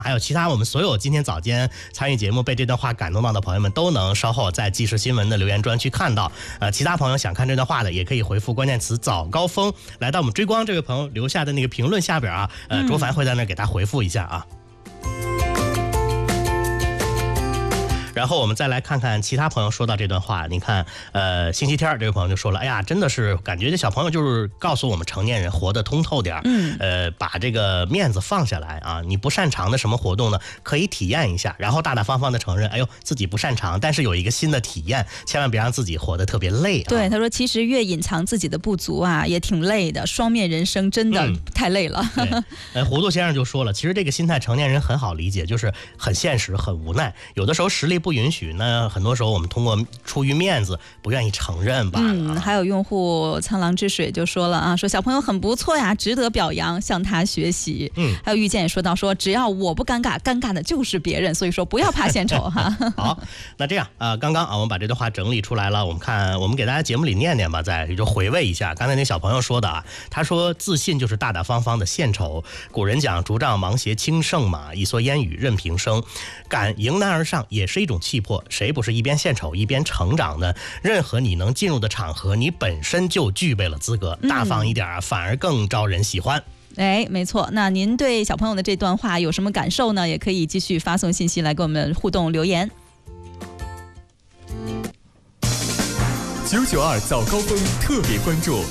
还有其他我们所有今天早间参与节目被这段话感动到的朋友们，都能稍后在即时新闻的留言专区看到。其他朋友想看这段话的，也可以回复关键词早高峰，来到我们追光这位朋友留下的那个评论下边啊，卓凡会在那给他回复一下啊。然后我们再来看看其他朋友说到这段话。你看星期天这位朋友就说了，哎呀，真的是感觉这小朋友就是告诉我们成年人活得通透点，把这个面子放下来啊，你不擅长的什么活动呢，可以体验一下，然后大大方方的承认，哎呦自己不擅长，但是有一个新的体验，千万别让自己活得特别累啊。 对，他说其实越隐藏自己的不足啊，也挺累的，双面人生真的太累了。 糊涂先生就说了，其实这个心态成年人很好理解，就是很现实很无奈，有的时候实力不允许，那很多时候我们通过出于面子不愿意承认吧。 还有用户沧浪之水就说了啊，说小朋友很不错呀，值得表扬，向他学习。还有遇见也说到说，只要我不尴尬，尴尬的就是别人，所以说不要怕献丑哈。 好，那这样刚刚我们把这段话整理出来了，我们给大家节目里念念吧，再就回味一下刚才那小朋友说的啊。他说自信就是大大方方的献丑，古人讲竹杖芒鞋轻胜马，一蓑烟雨任平生，敢迎难而上也是一种气魄，谁不是一边献丑一边成长呢？任何你能进入的场合，你本身就具备了资格，大方一点反而更招人喜欢。 没错。那您对小朋友的这段话有什么感受呢？也可以继续发送信息来跟我们互动留言。 992早高峰特别关注。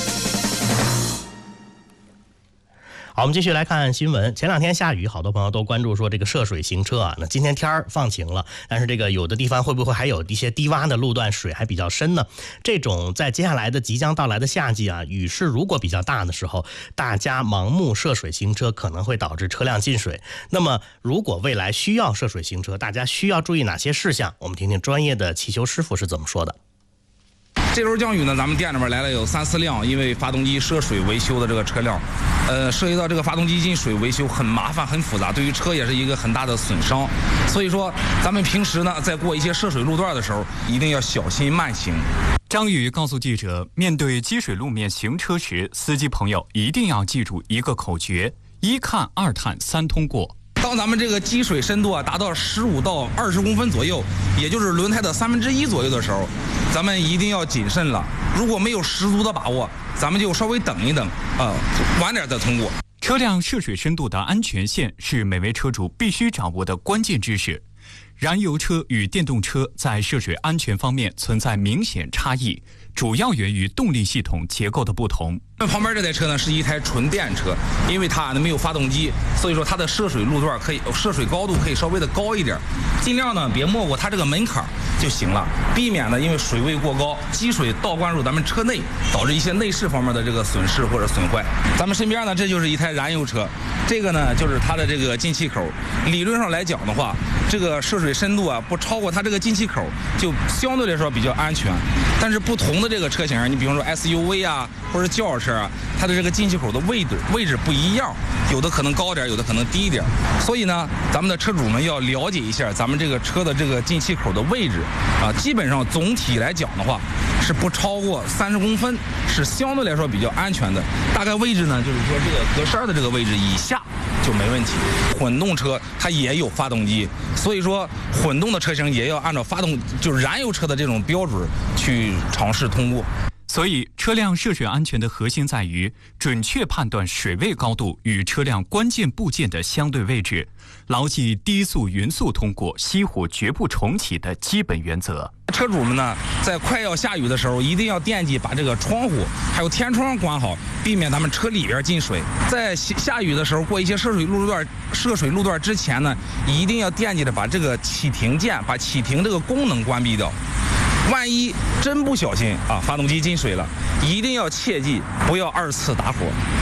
好，我们继续来看新闻。前两天下雨，好多朋友都关注说这个涉水行车啊。那今天天儿放晴了，但是这个有的地方会不会还有一些低洼的路段水还比较深呢？这种在接下来的即将到来的夏季啊，雨势如果比较大的时候，大家盲目涉水行车可能会导致车辆进水。那么如果未来需要涉水行车，大家需要注意哪些事项？我们听听专业的汽修师傅是怎么说的。 这轮降雨呢，咱们店里面来了有3、4辆因为发动机涉水维修的这个车辆，涉及到这个发动机进水维修很麻烦很复杂，对于车也是一个很大的损伤。所以说咱们平时呢在过一些涉水路段的时候，一定要小心慢行。 张宇告诉记者，面对积水路面行车时，司机朋友一定要记住一个口诀：1看2探3通过。 当咱们这个积水深度达到15到20公分左右，也就是轮胎的1/3左右的时候，咱们一定要谨慎了。如果没有十足的把握，咱们就稍微等一等晚点再通过。 车辆涉水深度的安全线是每位车主必须掌握的关键知识。燃油车与电动车在涉水安全方面存在明显差异，主要源于动力系统结构的不同。 旁边这台车呢是一台纯电车，因为它没有发动机，所以说它的涉水路段涉水高度可以稍微的高一点，尽量呢别没过它这个门槛就行了，避免呢因为水位过高，积水倒灌入咱们车内，导致一些内饰方面的这个损失或者损坏。咱们身边呢这就是一台燃油车，这个呢就是它的这个进气口，理论上来讲的话，这个涉水深度不超过它这个进气口就相对来说比较安全。但是不同的这个车型，你比方说 SUV 或者轿车它的这个进气口的位置不一样，有的可能高点，有的可能低一点。所以呢咱们的车主们要了解一下咱们这个车的这个进气口的位置基本上总体来讲的话是不超过30公分，是相对来说比较安全的。大概位置呢就是说这个格栅的这个位置以下就没问题。混动车它也有发动机，所以说混动的车型也要按照就是燃油车的这种标准去尝试通过。 所以车辆涉水安全的核心在于准确判断水位高度与车辆关键部件的相对位置，牢记低速匀速通过，熄火绝不重启的基本原则。 车主们呢在快要下雨的时候，一定要惦记把这个窗户还有天窗关好，避免咱们车里边进水。在下雨的时候过一些涉水路段之前呢，一定要惦记着把这个启停键，把启停这个功能关闭掉。万一真不小心发动机进水了，一定要切记不要2次打火。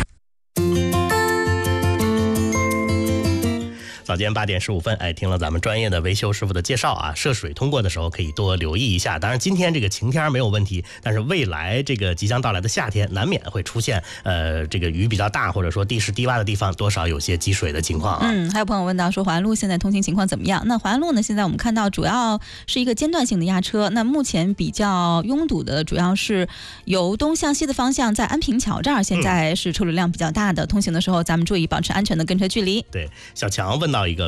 早间8点15分，听了咱们专业的维修师傅的介绍涉水通过的时候可以多留意一下。当然今天这个晴天没有问题，但是未来这个即将到来的夏天难免会出现这个雨比较大或者说地势低洼的地方多少有些积水的情况还有朋友问到说淮安路现在通行情况怎么样？那淮安路呢，现在我们看到主要是一个间断性的压车，那目前比较拥堵的主要是由东向西的方向，在安平桥这儿现在是车流量比较大的，通行的时候咱们注意保持安全的跟车距离。 对，小强问到一个